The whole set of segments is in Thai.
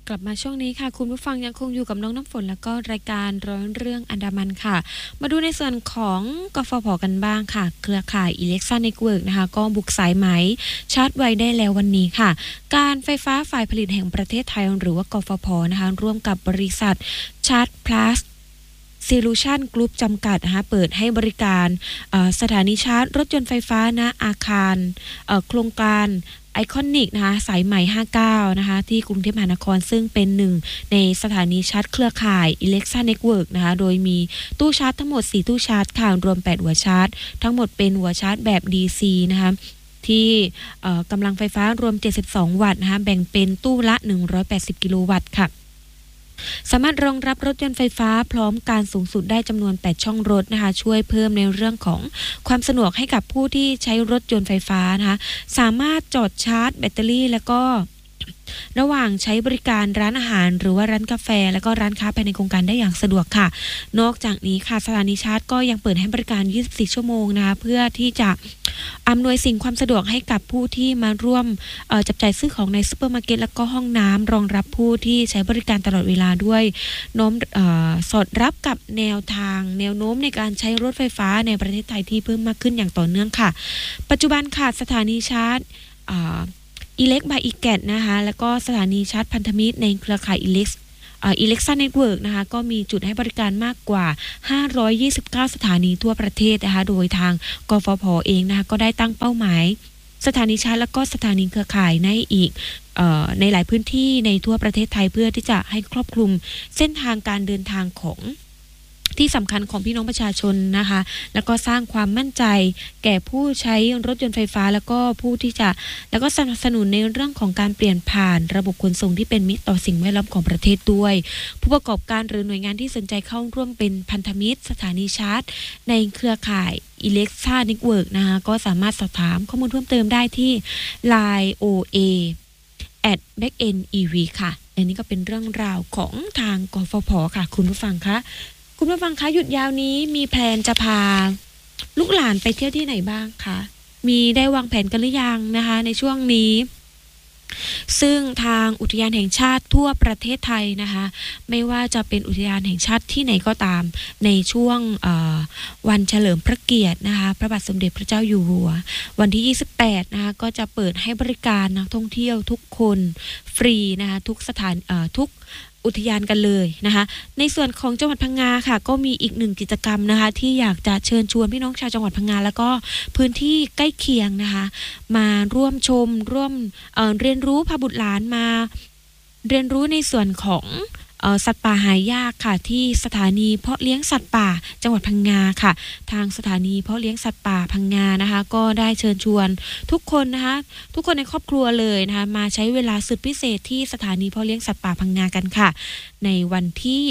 กลับมาช่วงนี้ค่ะคุณผู้ฟังยังคงอยู่กับน้องน้ำฝนแล้วก็รายการร้อยเรื่องอันดามันค่ะมาดูในส่วนของกฟผกันบ้างค่ะเครือข่ายอิเล็กทรอนิกส์เวิร์กนะคะก็บุกสายไหมชาร์จไวได้แล้ววันนี้ค่ะการไฟฟ้าฝ่ายผลิตแห่งประเทศไทยหรือว่ากฟผนะคะร่วมกับบริษัทชาร์จพลัสSolution Group จำกัดนะคะเปิดให้บริการสถานีชาร์จรถยนต์ไฟฟ้าณอาคารโครงการไอคอนิกนะคะสายใหม่59นะคะที่กรุงเทพมหานครซึ่งเป็นหนึ่งในสถานีชาร์จเครือข่าย Alexa Network นะคะโดยมีตู้ชาร์จทั้งหมด4ตู้ชาร์จค่ะรวม8หัวชาร์จทั้งหมดเป็นหัวชาร์จแบบ DC นะคะที่กำลังไฟฟ้ารวม72วัตต์นะคะแบ่งเป็นตู้ละ180กิโลวัตต์ค่ะสามารถรองรับรถยนต์ไฟฟ้าพร้อมการสูงสุดได้จำนวน8ช่องรถนะคะช่วยเพิ่มในเรื่องของความสะดวกให้กับผู้ที่ใช้รถยนต์ไฟฟ้านะคะสามารถจอดชาร์จแบตเตอรี่แล้วก็ระหว่างใช้บริการร้านอาหารหรือว่าร้านกาแฟแล้วก็ร้านค้าภายในโครงการได้อย่างสะดวกค่ะนอกจากนี้ค่ะสถานีชาร์จก็ยังเปิดให้บริการ24ชั่วโมงนะคะเพื่อที่จะอำนวยสิ่งความสะดวกให้กับผู้ที่มาร่วมจับจ่ายซื้อของในซุปเปอร์มาร์เก็ตแล้วก็ห้องน้ำรองรับผู้ที่ใช้บริการตลอดเวลาด้วยโน้มสอดรับกับแนวโน้มในการใช้รถไฟฟ้าในประเทศไทยที่เพิ่มมากขึ้นอย่างต่อเนื่องค่ะปัจจุบันค่ะสถานีชาร์จอิเล็กบายอีแกตนะคะแล้วก็สถานีชาร์จพันธมิตรในเครือข่ายอิเล็กซ่าเน็ตเวิร์กนะคะก็มีจุดให้บริการมากกว่า529สถานีทั่วประเทศนะคะโดยทางกฟผ.เองนะคะก็ได้ตั้งเป้าหมายสถานีชาร์จแล้วก็สถานีเครือข่ายในอีกในหลายพื้นที่ในทั่วประเทศไทยเพื่อที่จะให้ครอบคลุมเส้นทางการเดินทางของที่สำคัญของพี่น้องประชาชนนะคะแล้วก็สร้างความมั่นใจแก่ผู้ใช้รถยนต์ไฟฟ้าแล้วก็ผู้ที่จะแล้วก็สนับสนุนในเรื่องของการเปลี่ยนผ่านระบบขนส่งที่เป็นมิตรต่อสิ่งแวดล้อมของประเทศด้วยผู้ประกอบการหรือหน่วยงานที่สนใจเข้าร่วมเป็นพันธมิตรสถานีชาร์จในเครือข่าย Alexa Network นะคะก็สามารถสอบถามข้อมูลเพิ่มเติมได้ที่ Line OA @backend EV ค่ะอันนี้ก็เป็นเรื่องราวของทางกฟผ.ค่ะคุณผู้ฟังคะหยุดยาวนี้มีแพลนจะพาลูกหลานไปเที่ยวที่ไหนบ้างคะมีได้วางแผนกันหรือยังนะคะในช่วงนี้ซึ่งทางอุทยานแห่งชาติทั่วประเทศไทยนะคะไม่ว่าจะเป็นอุทยานแห่งชาติที่ไหนก็ตามในช่วงวันเฉลิมพระเกียรตินะคะพระบาทสมเด็จพระเจ้าอยู่หัววันที่28นะคะก็จะเปิดให้บริการนักท่องเที่ยวทุกคนฟรีนะคะทุกสถานทุกอุทยานกันเลยนะคะในส่วนของจังหวัดพังงาค่ะก็มีอีกหนึ่งกิจกรรมนะคะที่อยากจะเชิญชวนพี่น้องชาวจังหวัดพังงาแล้วก็พื้นที่ใกล้เคียงนะคะมาร่วมชมร่วมเรียนรู้พาบุตรหลานมาเรียนรู้ในส่วนของสัตว์ป่าหายากค่ะที่สถานีเพาะเลี้ยงสัตว์ป่าจังหวัดพังงาค่ะทางสถานีเพาะเลี้ยงสัตว์ป่าพังงานะคะก็ได้เชิญชวนทุกคนนะคะทุกคนในครอบครัวเลยนะคะมาใช้เวลาสุดพิเศษที่สถานีเพาะเลี้ยงสัตว์ป่าพังงากันค่ะในวันที่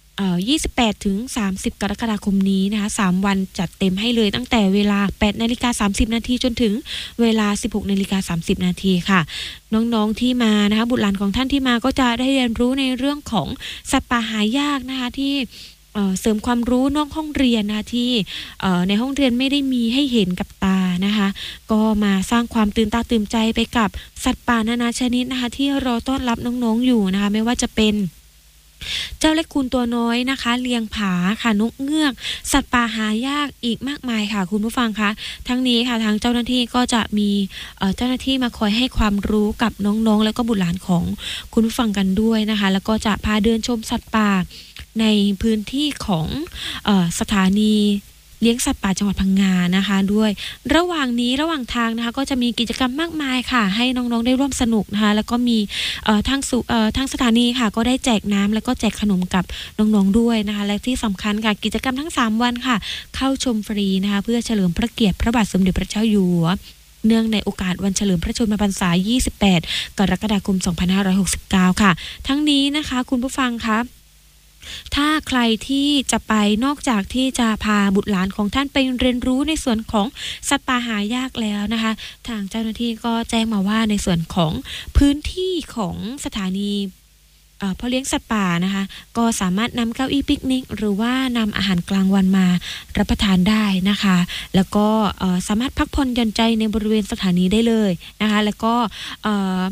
28ถึง30กรกฎาคมนี้นะคะ3วันจัดเต็มให้เลยตั้งแต่เวลา 8:30 นาทีจนถึงเวลา 16:30 นาทีค่ะน้องๆที่มานะคะบุตรหลานของท่านที่มาก็จะได้เรียนรู้ในเรื่องของสัตว์ป่าหายากนะคะที่เสริมความรู้นอกห้องเรียนนะที่ในห้องเรียนไม่ได้มีให้เห็นกับตานะคะก็มาสร้างความตื่นตาตื่นใจไปกับสัตว์ป่านานาชนิดนะคะที่รอต้อนรับน้องๆอยู่นะคะไม่ว่าจะเป็นเจ้าเล็กคูณตัวน้อยนะคะเลียงผาค่ะนกเงือกสัตว์ป่าหายากอีกมากมายค่ะคุณผู้ฟังคะทั้งนี้ค่ะทางเจ้าหน้าที่ก็จะมีเจ้าหน้าที่มาคอยให้ความรู้กับน้องๆแล้วก็บุตรหลานของคุณผู้ฟังกันด้วยนะคะแล้วก็จะพาเดินชมสัตว์ป่าในพื้นที่ของสถานีเลี้ยงสัตว์ป่าจังหวัดพังงานะคะด้วยระหว่างทางนะคะก็จะมีกิจกรรมมากมายค่ะให้น้องๆได้ร่วมสนุกนะคะแล้วก็มีทางสถานีค่ะก็ได้แจกน้ำแล้วก็แจกขนมกับน้องๆด้วยนะคะและที่สำคัญค่ะกิจกรรมทั้ง3วันค่ะเข้าชมฟรีนะคะเพื่อเฉลิมพระเกียรติพระบาทสมเด็จพระเจ้าอยู่หัวเนื่องในโอกาสวันเฉลิมพระชนมพรรษา28กรกฎาคม2569ค่ะทั้งนี้นะคะคุณผู้ฟังคะถ้าใครที่จะไปนอกจากที่จะพาบุตรหลานของท่านไปเรียนรู้ในส่วนของสัตว์ป่าหายากแล้วนะคะทางเจ้าหน้าที่ก็แจ้งมาว่าในส่วนของพื้นที่ของสถานีเพาะเลี้ยงสัตว์ป่านะคะก็สามารถนำเก้าอี้ปิกนิกหรือว่านำอาหารกลางวันมารับประทานได้นะคะแล้วก็สามารถพักผ่อนหย่อนใจในบริเวณสถานีได้เลยนะคะแล้วก็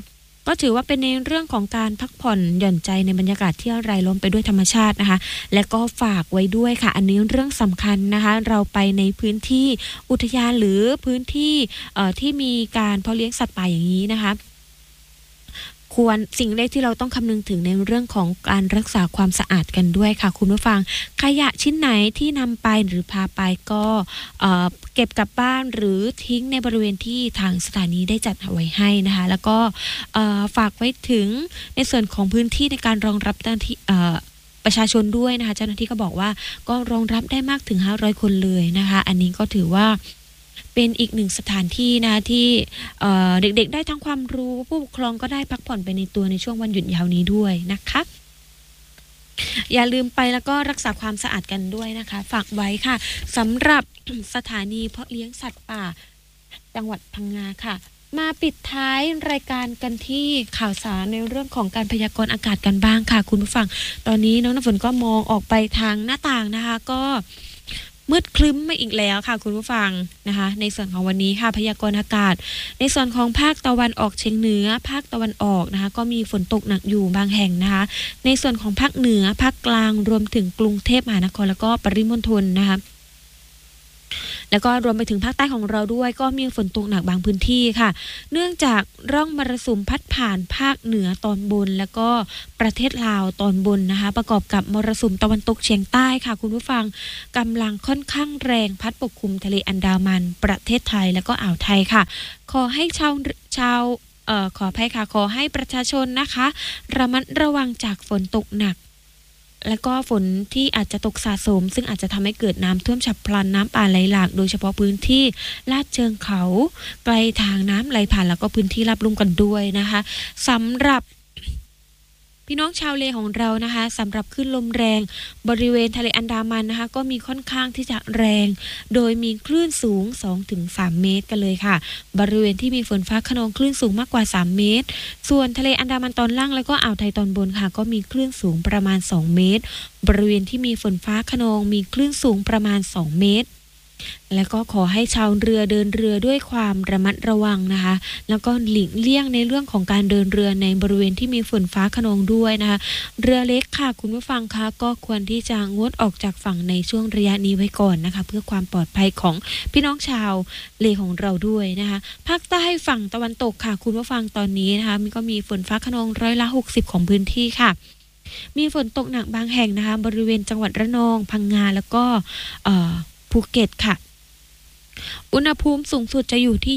ก็ถือว่าเป็นในเรื่องของการพักผ่อนหย่อนใจในบรรยากาศที่รายล้อมไปด้วยธรรมชาตินะคะและก็ฝากไว้ด้วยค่ะอันนี้เรื่องสำคัญนะคะเราไปในพื้นที่อุทยานหรือพื้นที่ที่มีการเพาะเลี้ยงสัตว์ป่าอย่างนี้นะคะควรสิ่งแรกที่เราต้องคำนึงถึงในเรื่องของการรักษาความสะอาดกันด้วยค่ะคุณผู้ฟังขยะชิ้นไหนที่นำไปหรือพาไปก็เก็บกลับบ้านหรือทิ้งในบริเวณที่ทางสถานีได้จัดเอาไว้ให้นะคะแล้วก็ฝากไว้ถึงในส่วนของพื้นที่ในการรองรับเจ้าหน้าที่ประชาชนด้วยนะคะเจ้าหน้าที่ก็บอกว่าก็รองรับได้มากถึง500คนเลยนะคะอันนี้ก็ถือว่าเป็นอีกหนึ่งสถานที่นะคะที่เด็กๆได้ทั้งความรู้ผู้ปกครองก็ได้พักผ่อนไปในตัวในช่วงวันหยุดยาวนี้ด้วยนะคะอย่าลืมไปแล้วก็รักษาความสะอาดกันด้วยนะคะฝากไว้ค่ะสำหรับสถานีเพาะเลี้ยงสัตว์ป่าจังหวัดพังงาค่ะมาปิดท้ายรายการกันที่ข่าวสารในเรื่องของการพยากรณ์อากาศกันบ้างค่ะคุณผู้ฟังตอนนี้น้องน้ำฝนก็มองออกไปทางหน้าต่างนะคะก็มืดครึ้มมาอีกแล้วค่ะคุณผู้ฟังนะคะในส่วนของวันนี้ค่ะพยากรณ์อากาศในส่วนของภาคตะวันออกเฉียงเหนือภาคตะวันออกนะคะก็มีฝนตกหนักอยู่บางแห่งนะคะในส่วนของภาคเหนือภาคกลางรวมถึงกรุงเทพมหานครแล้วก็ปริมณฑลนะคะแล้วก็รวมไปถึงภาคใต้ของเราด้วยก็มีฝนตกหนักบางพื้นที่ค่ะเนื่องจากร่องมรสุมพัดผ่านภาคเหนือตอนบนแล้วก็ประเทศลาวตอนบนนะคะประกอบกับมรสุมตะวันตกเฉียงใต้ค่ะคุณผู้ฟังกำลังค่อนข้างแรงพัดปกคลุมทะเลอันดามันประเทศไทยแล้วก็อ่าวไทยค่ะขอให้ชาวขออภัยค่ะขอให้ประชาชนนะคะระมัดระวังจากฝนตกหนักแล้วก็ฝนที่อาจจะตกสะสมซึ่งอาจจะทำให้เกิดน้ำท่วมฉับพลันน้ำป่าไหลหลากโดยเฉพาะพื้นที่ลาดเชิงเขาไกลทางน้ำไหลผ่านแล้วก็พื้นที่ราบลุ่มกันด้วยนะคะสำหรับพี่น้องชาวเลของเรานะคะสำหรับคลื่นลมแรงบริเวณทะเลอันดามันนะคะก็มีค่อนข้างที่จะแรงโดยมีคลื่นสูง 2-3 เมตรกันเลยค่ะบริเวณที่มีฝนฟ้าคะนองคลื่นสูงมากกว่า3เมตรส่วนทะเลอันดามันตอนล่างแล้วก็อ่าวไทยตอนบนค่ะก็มีคลื่นสูงประมาณ2เมตรบริเวณที่มีฝนฟ้าคะนองมีคลื่นสูงประมาณ2เมตรแล้วก็ขอให้ชาวเรือเดินเรือด้วยความระมัดระวังนะคะแล้วก็หลีกเลี่ยงในเรื่องของการเดินเรือในบริเวณที่มีฝนฟ้าคะนองด้วยนะคะเรือเล็กค่ะคุณผู้ฟังคะก็ควรที่จะงดออกจากฝั่งในช่วงระยะนี้ไว้ก่อนนะคะเพื่อความปลอดภัยของพี่น้องชาวเลของเราด้วยนะคะภาคใต้ฝั่งตะวันตกค่ะคุณผู้ฟังตอนนี้นะคะมันก็มีฝนฟ้าคะนอง60%ของพื้นที่ค่ะมีฝนตกหนักบางแห่งนะคะบริเวณจังหวัดระนองพังงาแล้วก็ภูเก็ตค่ะอุณหภูมิสูงสุดจะอยู่ที่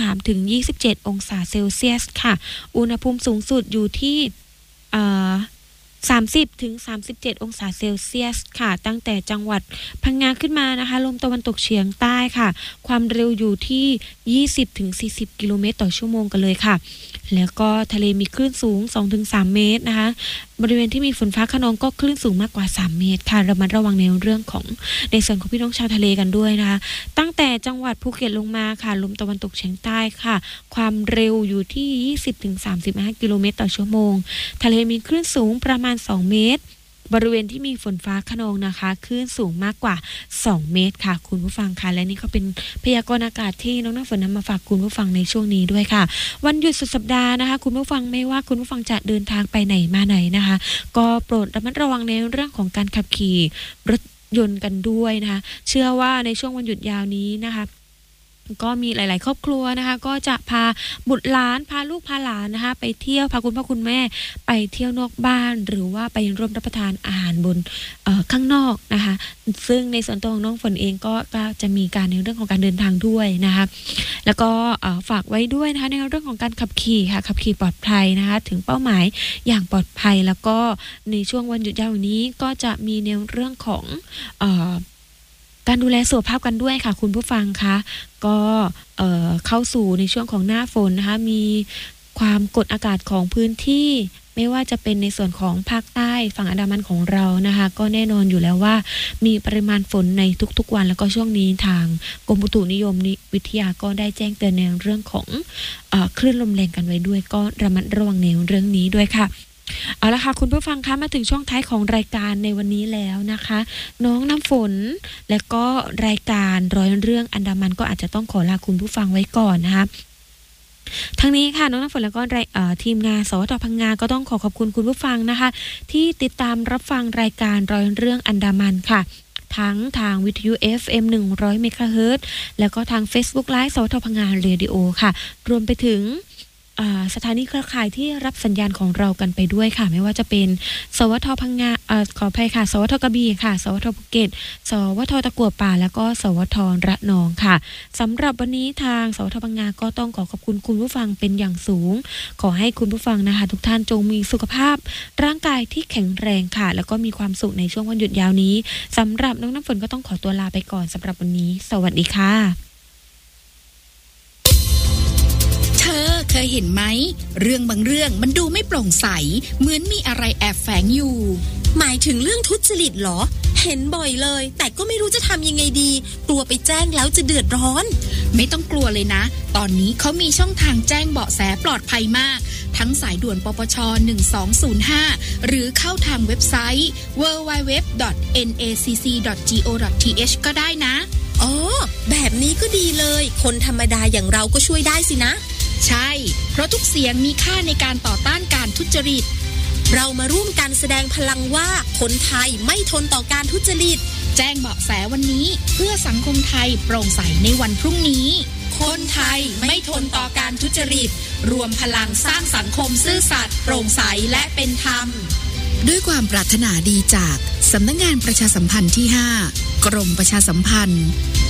23-27 องศาเซลเซียสค่ะอุณหภูมิสูงสุดอยู่ที่30-37 องศาเซลเซียสค่ะตั้งแต่จังหวัดพังงาขึ้นมานะคะลมตะวันตกเฉียงใต้ค่ะความเร็วอยู่ที่ 20-40 กิโลเมตรต่อชั่วโมงกันเลยค่ะแล้วก็ทะเลมีคลื่นสูง 2-3 เมตรนะคะบริเวณที่มีฝนฟ้าคะนองก็คลื่นสูงมากกว่า3เมตรค่ะระมัดระวังในเรื่องของในส่วนของพี่น้องชาวทะเลกันด้วยนะคะตั้งแต่จังหวัดภูเก็ตลงมาค่ะลมตะวันตกเฉียงใต้ค่ะความเร็วอยู่ที่ 20-35 กิโลเมตรต่อชั่วโมงทะเลมีคลื่นสูงประมาณ2เมตรบริเวณที่มีฝนฟ้าคะนองนะคะคลื่นสูงมากกว่า2เมตรค่ะคุณผู้ฟังค่ะและนี่ก็เป็นพยากรณ์อากาศที่น้องน้ำฝนนำมาฝากคุณผู้ฟังในช่วงนี้ด้วยค่ะวันหยุดสุดสัปดาห์นะคะคุณผู้ฟังไม่ว่าคุณผู้ฟังจะเดินทางไปไหนมาไหนนะคะก็โปรดระมัดระวังในเรื่องของการขับขี่รถยนต์กันด้วยนะคะเชื่อว่าในช่วงวันหยุดยาวนี้นะคะก็มีหลายๆครอบครัวนะคะก็จะพาบุตรหลานพาลูกพาหลานนะคะไปเที่ยวพาคุณพ่อคุณแม่ไปเที่ยวนอกบ้านหรือว่าไปร่วมรับประทานอาหารบนข้างนอกนะคะซึ่งในส่วนตัวของน้องฝนเองก็จะมีการในเรื่องของการเดินทางด้วยนะคะแล้วก็ฝากไว้ด้วยนะคะในเรื่องของการขับขี่ค่ะขับขี่ปลอดภัยนะคะถึงเป้าหมายอย่างปลอดภัยแล้วก็ในช่วงวันหยุดยาวนี้ก็จะมีในเรื่องของการดูแลสุขภาพกันด้วยค่ะคุณผู้ฟังคะก็เข้าสู่ในช่วงของหน้าฝนนะคะมีความกดอากาศของพื้นที่ไม่ว่าจะเป็นในส่วนของภาคใต้ฝั่งอันดามันของเรานะคะก็แน่นอนอยู่แล้วว่ามีปริมาณฝนในทุกๆวันแล้วก็ช่วงนี้ทางกรมอุตุนิยมวิทยาก็ได้แจ้งเตือนในเรื่องของคลื่นลมแรงกันไว้ด้วยก็ระมัดระวังในเรื่องนี้ด้วยค่ะเอาละค่ะคุณผู้ฟังคะมาถึงช่วงท้ายของรายการในวันนี้แล้วนะคะน้องน้ำฝนและก็รายการร้อยเรื่องอันดามันก็อาจจะต้องขอลาคุณผู้ฟังไว้ก่อนนะคะทั้งนี้ค่ะน้องน้ำฝนแล้วก็ทีมงานสวทพังงาก็ต้องขอบคุณคุณผู้ฟังนะคะที่ติดตามรับฟังรายการรอยเรื่องอันดามันค่ะทั้งทางวิทยุ FM 100 เมกะเฮิรตซ์แล้วก็ทาง Facebook Live สวทพังงาเรดิโอค่ะรวมไปถึงสถานีเครือข่ายที่รับสัญญาณของเรากันไปด้วยค่ะไม่ว่าจะเป็นสวทพังงาขออภัยค่ะสวทกระบี่ค่ะสวทภูเก็ตสวทตะกั่วป่าแล้วก็สวทระนองค่ะสำหรับวันนี้ทางสวทพังงาก็ต้องขอบคุณคุณผู้ฟังเป็นอย่างสูงขอให้คุณผู้ฟังนะคะทุกท่านจงมีสุขภาพร่างกายที่แข็งแรงค่ะแล้วก็มีความสุขในช่วงวันหยุดยาวนี้สำหรับน้องน้ำฝนก็ต้องขอตัวลาไปก่อนสำหรับวันนี้สวัสดีค่ะเธอเคยเห็นไหมเรื่องบางเรื่องมันดูไม่โปร่งใสเหมือนมีอะไรแอบแฝงอยู่หมายถึงเรื่องทุจริตเหรอเห็นบ่อยเลยแต่ก็ไม่รู้จะทำยังไงดีกลัวไปแจ้งแล้วจะเดือดร้อนไม่ต้องกลัวเลยนะตอนนี้เขามีช่องทางแจ้งเบาะแสปลอดภัยมากทั้งสายด่วนปปช1205หรือเข้าทางเว็บไซต์ www.nacc.go.th ก็ได้นะอ๋อแบบนี้ก็ดีเลยคนธรรมดาอย่างเราก็ช่วยได้สินะใช่เพราะทุกเสียงมีค่าในการต่อต้านการทุจริตเรามาร่วมกันแสดงพลังว่าคนไทยไม่ทนต่อการทุจริตแจ้งเบาะแสวันนี้เพื่อสังคมไทยโปร่งใสในวันพรุ่งนี้คนไทยไม่ทนต่อการทุจริตรวมพลังสร้างสังคมซื่อสัตย์โปร่งใสและเป็นธรรมด้วยความปรารถนาดีจากสำนักงานประชาสัมพันธ์ที่ 5 กรมประชาสัมพันธ์